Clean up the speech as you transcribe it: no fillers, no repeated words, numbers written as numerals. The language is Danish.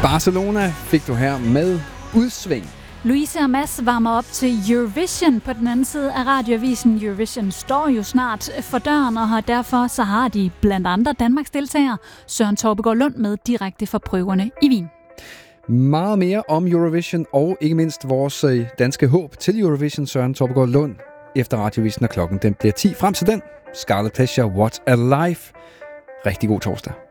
Barcelona fik du her med Udsving. Louise og Mads varmer op til Eurovision på den anden side af radioavisen. Eurovision står jo snart for døren, og derfor så har de blandt andre Danmarks deltagere Søren Torpegaard Lund med direkte fra prøverne i Wien. Meget mere om Eurovision og ikke mindst vores danske håb til Eurovision, Søren Torpegaard Lund, efter radioavisen, og klokken den bliver 10. Frem til den, Scarlet Pleasure, What a Life. Rigtig god torsdag.